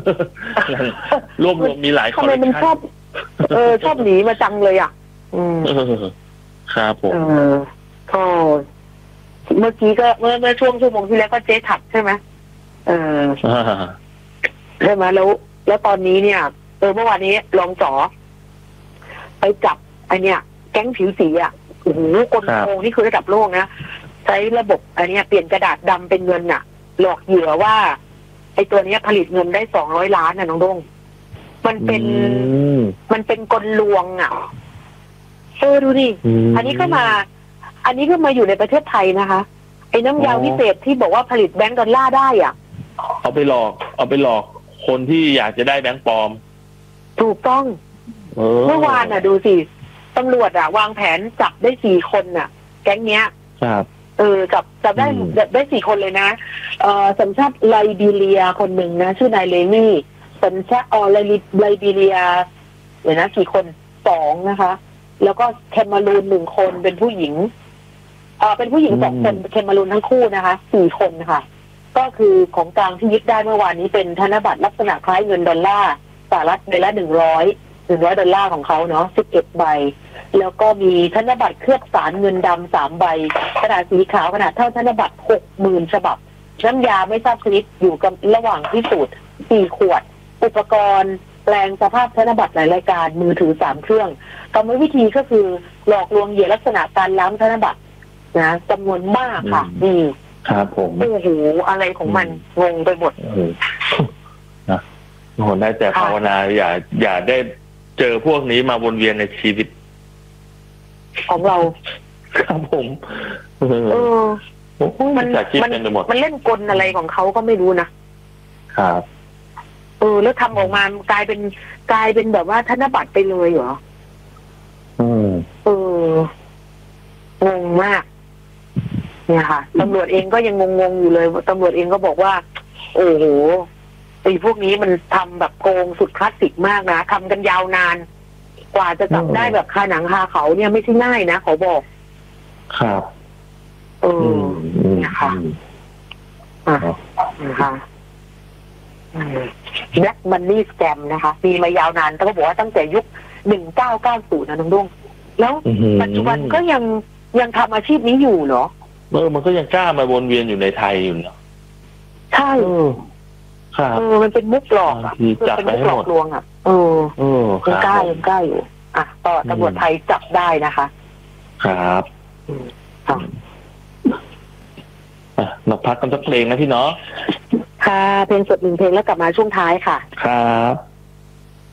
รวมมีหลายคอลเลคชันทำไมมันชอบชอบหนีมาจังเลยอ่ะครับผมก็เมื่อกี้ก็เมื่อช่วงชั่วโมงที่แล้วก็เจ๊ถัดใช่ไหมใช่ไหมแล้วตอนนี้เนี่ยเมื่อวานนี้รองจ๋อไปจับไอเนี่ยแก๊งผิวสีอ่ะโอ้โหกลโกงนี่คือระดับโลกนะใช้ระบบอันนี้เปลี่ยนกระดาษดำเป็นเงินอ่ะหลอกเหยื่อว่าไอตัวนี้ผลิตเงินได้200 ล้านน่ะน้องดงมันเป็นกลลวงอ่ะดูดิอันนี้ก็มาอยู่ในประเทศไทยนะคะไอ้น้ำยาวิเศษที่บอกว่าผลิตแบงก์ดอลลาร์ได้อ่ะเอาไปหลอกคนที่อยากจะได้แบงก์ปลอมถูกต้องเมื่อวานอ่ะดูสิตำรวจอ่ะวางแผนจับได้4 คนน่ะแก๊งเนี้ยครับจับได้4 คนเลยนะสัญชาติไลบีเรียคนหนึ่งนะชื่อนายเลวี่สัญชาติไลบีเรียเดี๋ยวนะ4 คน2นะคะแล้วก็เคมารูน1 คนเป็นผู้หญิงเป็นผู้หญิง2 คนเคมารูนทั้งคู่นะคะ4 คนค่ะก็คือของกลางที่ยึดได้เมื่อวานนี้เป็นธนบัตรลักษณะคล้ายเงินดอลลาร์สหรัฐใบละ100 ดอลลาร์ของเขาเนาะ11 ใบแล้วก็มีธนบัตรเคลือบสารเงินดำ3 ใบขนาดสีขาวขนาดเท่าธนบัตร 60,000 ฉบับน้ำยาไม่ทราบชนิดอยู่กับระหว่างพิสูจน์4 ขวดอุปกรณ์แปลงสภาพธนบัตรหลายรายการมือถือ3 เครื่องกรรมวิธีก็คือหลอกลวงเหยื่อลักษณะการล้ำธนบัตรนะจำนวนมากค่ะครับผมโอ้โหอะไรของมันงงไปหมดนะโหได้แต่ภาวนาอย่าได้เจอพวกนี้มาวนเวียนในชีวิตของเราครับผมมันเล่นกลอะไรของเขาก็ไม่รู้นะครับแล้วทำออกมากลายเป็นแบบว่าธนบัตรไปเลยเหรองงมากเนี่ยค่ะตำรวจเองก็ยังงงอยู่เลยตำรวจเองก็บอกว่าโอ้โหไอ้พวกนี้มันทำแบบโกงสุดคลาสสิกมากนะทำกันยาวนานกว่าจะจับได้แบบคาหนังคาเขาเนี่ยไม่ใช่ง่ายนะเขาบอกครับเนี่ยค่ะนะคะแบล็คมันนี่สแกมนะคะมีมายาวนานแต่ก็บอกว่าตั้งแต่ยุค1990นะน้องดุ้งแล้วปัจจุบันก็ยังทำอาชีพนี้อยู่เหรอมันก็ยังกล้ามาวนเวียนอยู่ในไทยอยู่เนาะใช่มันเป็นมุกหลอกอ่ะเป็นมุกหลอกลวงอ่ะยังกล้าอยู่ต่อตำรวจไทยจับได้นะคะครับเราพักกันสักเพลงนะพี่เนาะค่ะเพลงสด1 เพลงแล้วกลับมาช่วงท้ายค่ะครับ